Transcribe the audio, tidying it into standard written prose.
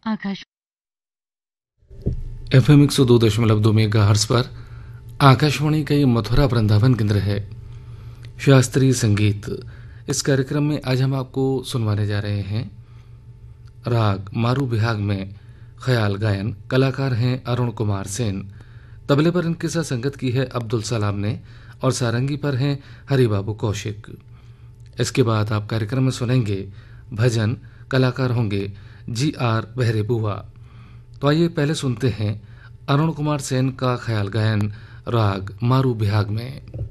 आकाश FM 102.2 megahertz पर आकाशवाणी का ये मथुरा वृंदावन केंद्र है। शास्त्रीय संगीत इस कार्यक्रम में आज हम आपको सुनवाने जा रहे हैं राग मारू बिहाग में ख्याल गायन। कलाकार हैं अरुण कुमार सेन। तबले पर इनके साथ संगत की है अब्दुल सलाम ने और सारंगी पर हैं हरिबाबू कौशिक। इसके बाद आप कार्यक्रम में सुनेंगे भजन। कलाकार होंगे GR बहरे बुआ। तो आइए पहले सुनते हैं अरुण कुमार सेन का ख्याल गायन राग मारू बिहाग में।